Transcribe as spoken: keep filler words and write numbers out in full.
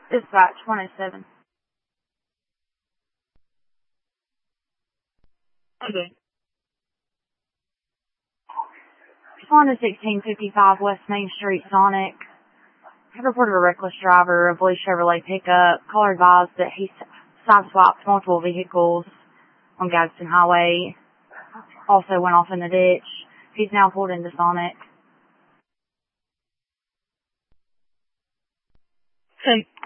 Dispatch one oh seven. Okay. Respond to sixteen fifty-five West Main Street, Sonic. Have reported a reckless driver, a blue Chevrolet pickup. Caller advised that he sideswiped multiple vehicles on Gadsden Highway. Also went off in the ditch. He's now pulled into Sonic. So